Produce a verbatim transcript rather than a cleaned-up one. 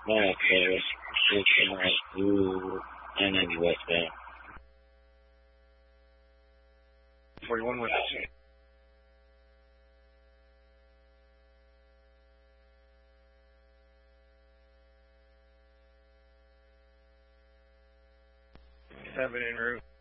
nine Paris, six nine, ooh, nine ninety westbound. forty-one with seven en route.